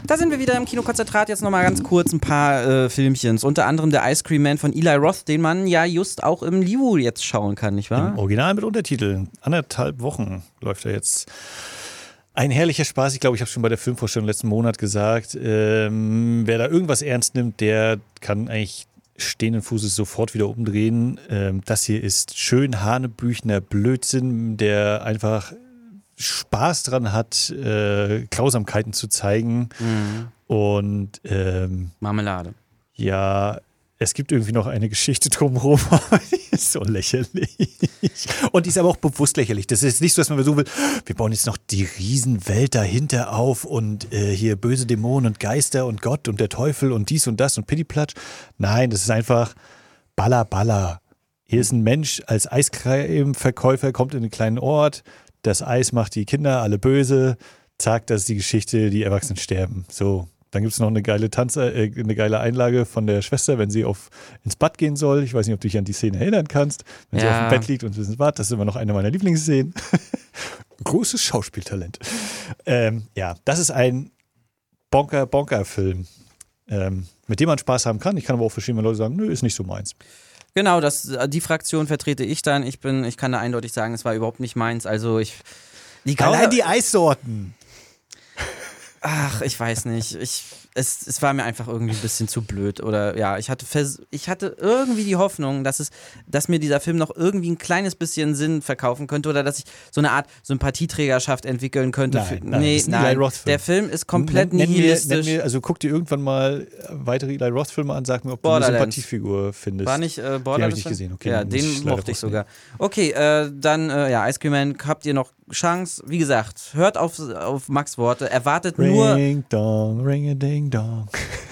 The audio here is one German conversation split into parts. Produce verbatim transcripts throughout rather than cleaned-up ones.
Da sind wir wieder im Kinokonzentrat. Jetzt nochmal ganz kurz ein paar äh, Filmchens. Unter anderem der Ice Cream Man von Eli Roth, den man ja just auch im Livu jetzt schauen kann, nicht wahr? Im Original mit Untertiteln. Anderthalb Wochen läuft er jetzt. Ein herrlicher Spaß. Ich glaube, ich habe schon bei der Filmvorstellung letzten Monat gesagt, ähm, wer da irgendwas ernst nimmt, der kann eigentlich stehenden Fußes sofort wieder umdrehen. Ähm, das hier ist schön hanebüchener Blödsinn, der einfach Spaß dran hat, äh, Grausamkeiten zu zeigen. Mhm. Und ähm, Marmelade. Ja, es gibt irgendwie noch eine Geschichte drumherum, aber die ist so lächerlich. Und die ist aber auch bewusst lächerlich. Das ist nicht so, dass man versuchen will, wir bauen jetzt noch die Riesenwelt dahinter auf und äh, hier böse Dämonen und Geister und Gott und der Teufel und dies und das und Pittiplatsch. Nein, das ist einfach Baller, Baller. Hier ist ein Mensch als Eiscreme-Verkäufer, kommt in einen kleinen Ort, das Eis macht die Kinder alle böse, zack, das ist die Geschichte, die Erwachsenen sterben. So. Dann gibt es noch eine geile Tanz, äh, eine geile Einlage von der Schwester, wenn sie auf, ins Bad gehen soll. Ich weiß nicht, ob du dich an die Szene erinnern kannst. Wenn ja. sie auf dem Bett liegt und ins Bad, das ist immer noch eine meiner Lieblingsszenen. Großes Schauspieltalent. Ähm, ja, das ist ein Bonker-Bonker-Film, ähm, mit dem man Spaß haben kann. Ich kann aber auch verstehen, wenn Leute sagen, nö, ist nicht so meins. Genau, das, die Fraktion vertrete ich dann. Ich bin, ich kann da eindeutig sagen, es war überhaupt nicht meins. Also ich. Die Allein die Eissorten. Ach, ich weiß nicht. Ich, es, es war mir einfach irgendwie ein bisschen zu blöd. Oder ja, ich hatte, vers- ich hatte irgendwie die Hoffnung, dass, es, dass mir dieser Film noch irgendwie ein kleines bisschen Sinn verkaufen könnte oder dass ich so eine Art Sympathieträgerschaft entwickeln könnte. Nein, für, nein, nee, das ist ein nein. Eli Roth-Film. Der Film ist komplett nenn, nenn nihilistisch. Mir, nenn mir, also guck dir irgendwann mal weitere Eli Roth-Filme an, sag mir, ob du eine Sympathiefigur findest. War nicht äh, Borderlands? Den habe ich nicht gesehen. Okay, ja, den mochte ich sogar. Okay, äh, dann, äh, ja, Ice Cream Man, habt ihr noch Chance? Wie gesagt, hört auf, auf Max Worte, erwartet ring nur... Ring dong, ring a ding dong.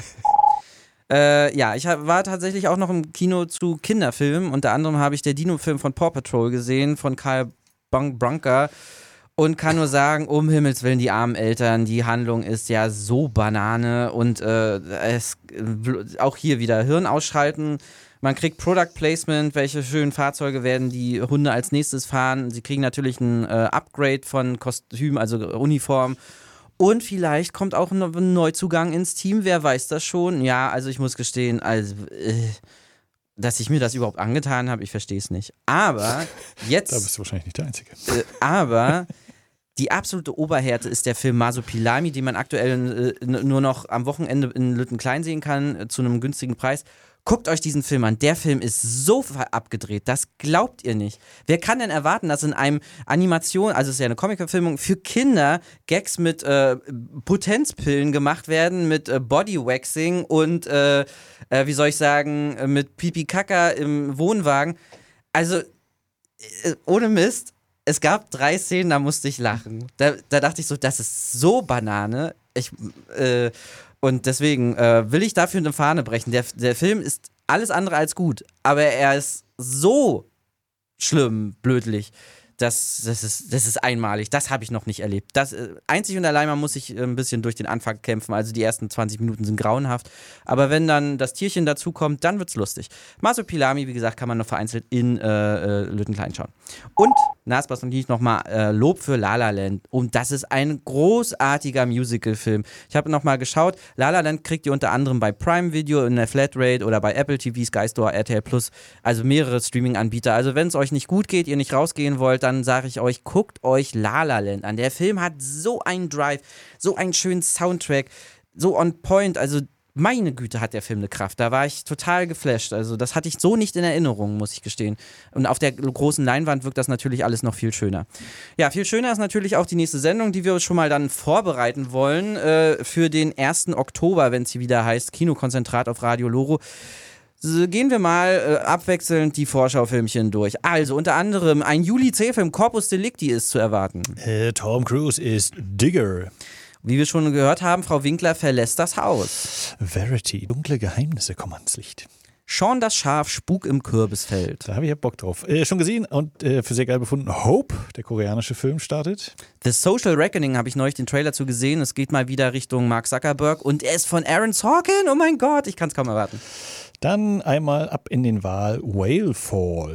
Äh, ja, ich hab, war tatsächlich auch noch im Kino zu Kinderfilmen. Unter anderem habe ich den Dino-Film von Paw Patrol gesehen, von Karl Branca. Und kann nur sagen, um Himmels Willen, die armen Eltern, die Handlung ist ja so Banane. Und äh, es, auch hier wieder Hirn ausschalten. Man kriegt Product Placement, welche schönen Fahrzeuge werden die Hunde als nächstes fahren. Sie kriegen natürlich ein äh, Upgrade von Kostüm, also Uniform. Und vielleicht kommt auch ein Neuzugang ins Team, wer weiß das schon. Ja, also ich muss gestehen, also, äh, dass ich mir das überhaupt angetan habe, ich verstehe es nicht. Aber jetzt... Da bist du wahrscheinlich nicht der Einzige. Äh, aber die absolute Oberhärte ist der Film Masopilami, den man aktuell äh, nur noch am Wochenende in Lüttenklein sehen kann, äh, zu einem günstigen Preis. Guckt euch diesen Film an. Der Film ist so abgedreht, das glaubt ihr nicht. Wer kann denn erwarten, dass in einem Animation, also es ist ja eine Comic-Verfilmung, für Kinder Gags mit äh, Potenzpillen gemacht werden, mit äh, Bodywaxing und, äh, äh, wie soll ich sagen, mit Pipi-Kaka im Wohnwagen. Also, äh, ohne Mist, es gab drei Szenen, da musste ich lachen. Da, da dachte ich so, das ist so Banane. Ich, äh, Und deswegen äh, will ich dafür eine Fahne brechen. Der, der Film ist alles andere als gut, aber er ist so schlimm, blödlich. Das, das, ist, das ist einmalig. Das habe ich noch nicht erlebt. Das, äh, einzig und allein, man muss sich ein bisschen durch den Anfang kämpfen. Also die ersten zwanzig Minuten sind grauenhaft. Aber wenn dann das Tierchen dazukommt, dann wird's lustig. Masopilami, wie gesagt, kann man noch vereinzelt in äh, äh, Lüttenklein schauen. Und, last but not least, nochmal äh, Lob für La La Land. Und das ist ein großartiger Musical-Film. Ich habe nochmal geschaut. La La Land kriegt ihr unter anderem bei Prime Video in der Flatrate oder bei Apple T V, Sky Store, R T L Plus. Also mehrere Streaming-Anbieter. Also wenn es euch nicht gut geht, ihr nicht rausgehen wollt, dann sage ich euch, guckt euch La La Land an. Der Film hat so einen Drive, so einen schönen Soundtrack, so on point. Also meine Güte, hat der Film eine Kraft. Da war ich total geflasht. Also das hatte ich so nicht in Erinnerung, muss ich gestehen. Und auf der großen Leinwand wirkt das natürlich alles noch viel schöner. Ja, viel schöner ist natürlich auch die nächste Sendung, die wir schon mal dann vorbereiten wollen äh, für den ersten Oktober, wenn es hier wieder heißt Kinokonzentrat auf Radio Loro. So, gehen wir mal äh, abwechselnd die Vorschaufilmchen durch. Also unter anderem ein Juli-C-Film, Corpus Delicti, ist zu erwarten. Äh, Tom Cruise ist Digger. Wie wir schon gehört haben, Frau Winkler verlässt das Haus. Verity, dunkle Geheimnisse kommen ans Licht. Sean das Schaf, Spuk im Kürbisfeld. Da habe ich ja Bock drauf. Äh, schon gesehen und äh, für sehr geil befunden. Hope, der koreanische Film, startet. The Social Reckoning habe ich neulich den Trailer zu gesehen. Es geht mal wieder Richtung Mark Zuckerberg und er ist von Aaron Sorkin. Oh mein Gott, ich kann es kaum erwarten. Dann einmal ab in den Wal, Whale Fall.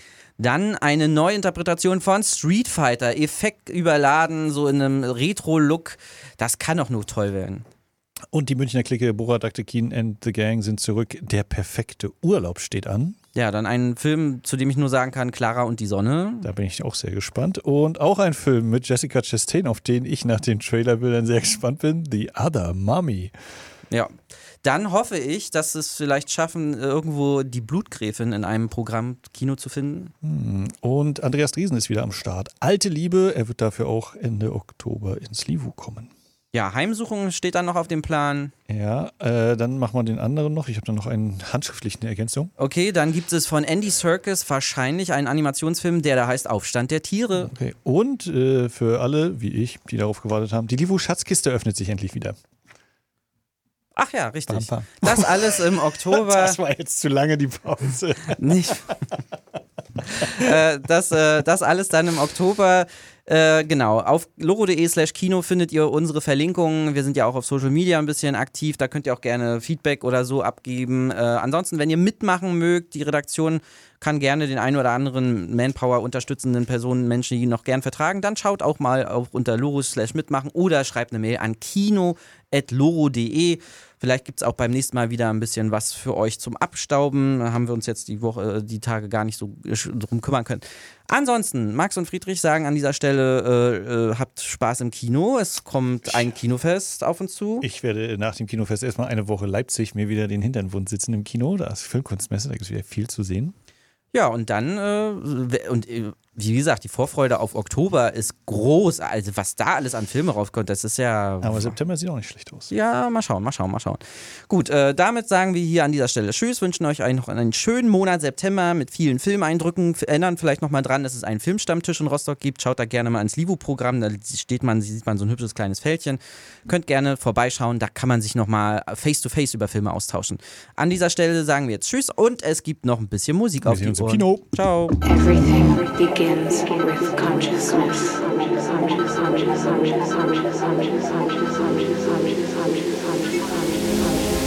Dann eine Neuinterpretation von Street Fighter, effektüberladen, so in einem Retro-Look. Das kann doch nur toll werden. Und die Münchner Clique Borat Aktekin and the Gang sind zurück. Der perfekte Urlaub steht an. Ja, dann ein Film, zu dem ich nur sagen kann, Clara und die Sonne. Da bin ich auch sehr gespannt. Und auch ein Film mit Jessica Chastain, auf den ich nach den Trailerbildern sehr gespannt bin. The Other Mommy. Ja, dann hoffe ich, dass es vielleicht schaffen, irgendwo die Blutgräfin in einem Programm Kino zu finden. Und Andreas Driesen ist wieder am Start. Alte Liebe, er wird dafür auch Ende Oktober ins Livu kommen. Ja, Heimsuchung steht dann noch auf dem Plan. Ja, äh, dann machen wir den anderen noch. Ich habe da noch eine handschriftliche Ergänzung. Okay, dann gibt es von Andy Serkis wahrscheinlich einen Animationsfilm, der da heißt Aufstand der Tiere. Okay. Und äh, für alle, wie ich, die darauf gewartet haben, die Livu-Schatzkiste öffnet sich endlich wieder. Ach ja, richtig. Bam, bam. Das alles im Oktober. Das war jetzt zu lange, die Pause. Nicht. äh, das, äh, das alles dann im Oktober. Äh, genau, auf loro.de slash Kino findet ihr unsere Verlinkungen. Wir sind ja auch auf Social Media ein bisschen aktiv, da könnt ihr auch gerne Feedback oder so abgeben. Äh, ansonsten, wenn ihr mitmachen mögt, die Redaktion kann gerne den einen oder anderen Manpower unterstützenden Personen, Menschen, die ihn noch gern vertragen, dann schaut auch mal auf unter loro slash mitmachen oder schreibt eine Mail an kino at loro.de. Vielleicht gibt es auch beim nächsten Mal wieder ein bisschen was für euch zum Abstauben. Da haben wir uns jetzt die Woche, die Tage gar nicht so drum kümmern können. Ansonsten, Max und Friedrich sagen an dieser Stelle, äh, äh, habt Spaß im Kino. Es kommt ein Kinofest auf uns zu. Ich werde nach dem Kinofest erstmal eine Woche Leipzig mir wieder den Hintern wund sitzen im Kino. Da ist Filmkunstmesse, da gibt es wieder viel zu sehen. Ja, und dann, äh, und äh, wie gesagt, die Vorfreude auf Oktober ist groß. Also, was da alles an Filmen rauskommt, das ist ja. Aber September sieht auch nicht schlecht aus. Ja, mal schauen, mal schauen, mal schauen. Gut, äh, damit sagen wir hier an dieser Stelle Tschüss, wünschen euch einen, noch einen schönen Monat September mit vielen Filmeindrücken. Erinnern vielleicht nochmal dran, dass es einen Filmstammtisch in Rostock gibt. Schaut da gerne mal ins Livu-Programm, da steht man, sieht man so ein hübsches kleines Fältchen. Könnt gerne vorbeischauen, da kann man sich nochmal face-to-face über Filme austauschen. An dieser Stelle sagen wir jetzt Tschüss und es gibt noch ein bisschen Musik wir auf die sehen uns Ohren. im Kino. Ciao. Everything begins with consciousness. Consciousness, consciousness, consciousness, consciousness, consciousness, consciousness, consciousness, consciousness, consciousness, consciousness, consciousness.